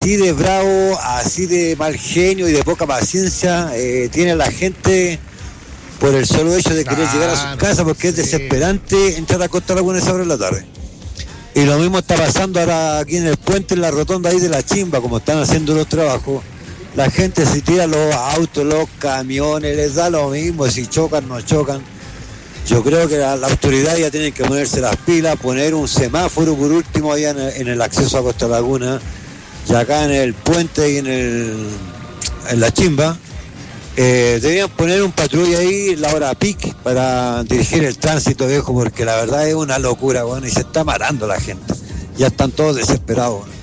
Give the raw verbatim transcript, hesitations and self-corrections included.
así de bravo, así de mal genio y de poca paciencia eh, tiene la gente por el solo hecho de querer claro, llegar a su casa, porque sí. Es desesperante entrar a Costa Laguna a esa hora de la tarde. Y lo mismo está pasando ahora aquí en el puente, en la rotonda ahí de la Chimba, como están haciendo los trabajos. La gente se tira los autos, los camiones, les da lo mismo, si chocan, no chocan. Yo creo que la, la autoridad ya tiene que ponerse las pilas, poner un semáforo por último allá en el, en el acceso a Costa Laguna, y acá en el puente y en, el, en la Chimba. Eh, deberían poner un patrulla ahí en la hora pic para dirigir el tránsito, viejo, porque la verdad es una locura, bueno, y se está matando la gente. Ya están todos desesperados. Bueno.